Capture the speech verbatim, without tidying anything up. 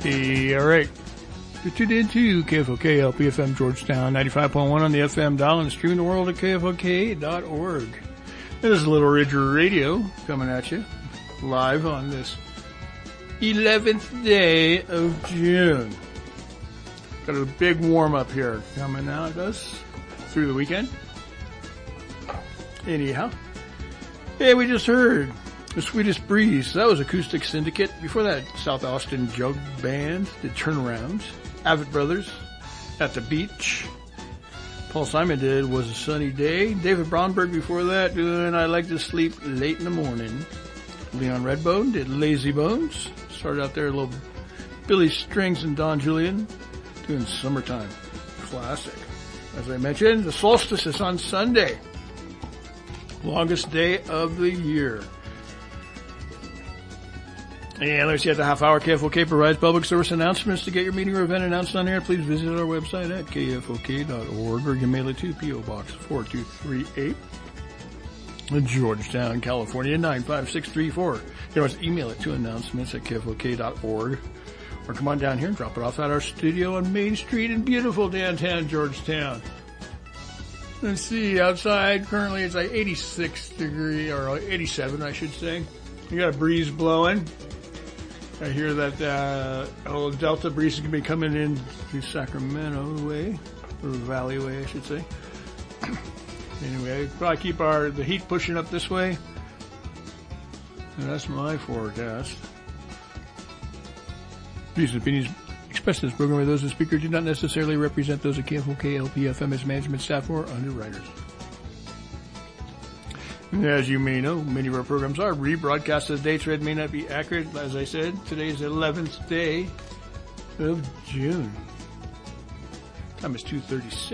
Hey, all right. You're tuned into K F O K L P F M Georgetown, ninety-five point one on the F M dial and streaming the world at K F O K dot org. This is Little Ridge Radio coming at you live on this eleventh day of June. Got a big warm-up here coming out of us through the weekend. Anyhow, hey, we just heard The Sweetest Breeze. That was Acoustic Syndicate. Before that, South Austin Jug Band, The Turnarounds. Avett Brothers, At the Beach. Paul Simon did Was a Sunny Day. David Bromberg before that doing I Like to Sleep Late in the Morning. Leon Redbone did Lazy Bones. Started out there a little Billy Strings and Don Julian doing Summertime. Classic. As I mentioned, the solstice is on Sunday. Longest day of the year. And let's see, at the half hour, K F O K provides public service announcements. To get your meeting or event announced on air, please visit our website at K F O K dot org, or you can mail it to P O Box four two three eight, Georgetown, California, nine five six three four. You can always email it to announcements at K F O K dot org, or come on down here and drop it off at our studio on Main Street in beautiful downtown Georgetown. Let's see, outside currently it's like eighty-six degree, or eighty-seven I should say. You got a breeze blowing. I hear that uh, old Delta breeze is going to be coming in to Sacramento way, or Valley way I should say. Anyway, probably keep our the heat pushing up this way. And that's my forecast. Views and opinions expressed in this program by those of the speaker do not necessarily represent those of K F O K L P F M, its management staff, or underwriters. As you may know, many of our programs are rebroadcast. The dates read may not be accurate. As I said, today is the eleventh day of June. Time is two thirty-six.